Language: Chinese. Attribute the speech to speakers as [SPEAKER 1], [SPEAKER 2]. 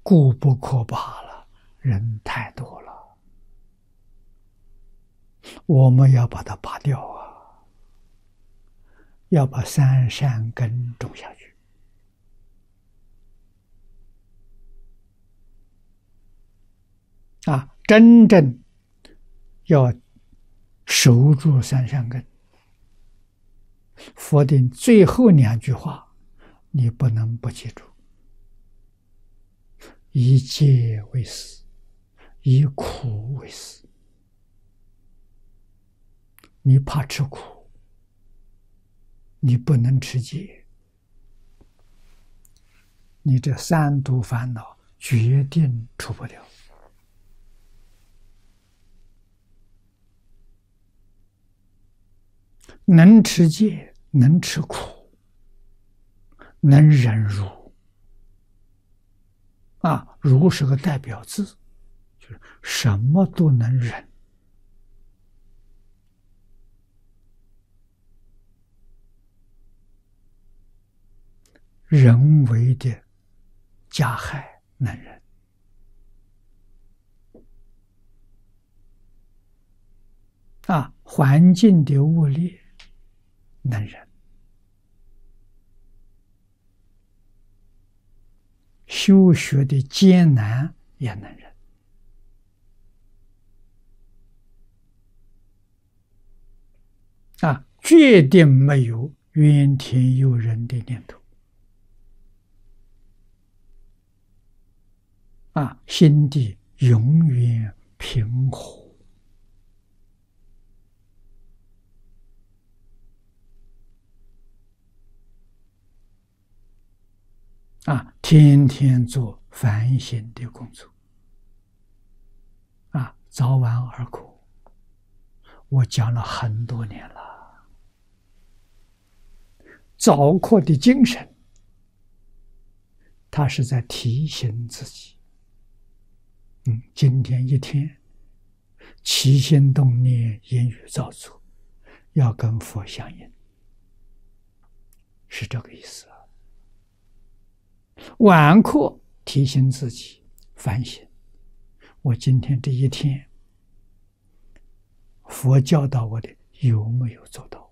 [SPEAKER 1] 固不可拔了，人太多了，我们要把它拔掉啊，要把三善根种下去。真正要守住三善根。佛的最后2句话，你不能不记住：以戒为师，以苦为师。你怕吃苦，你不能吃戒，你这三毒烦恼决定除不掉。能持戒，能吃苦，能忍辱。辱是个代表字，就是什么都能忍。人为的加害能忍。环境的恶劣能忍，修学的艰难也能忍。决定没有怨天尤人的念头。心地永远平和。天天做反省的工作。早晚而苦，我讲了很多年了。早课的精神，他是在提醒自己。今天一天，起心动念、言语造作，要跟佛相应，是这个意思。晚课提醒自己反省，我今天这一天，佛教导我的有没有做到？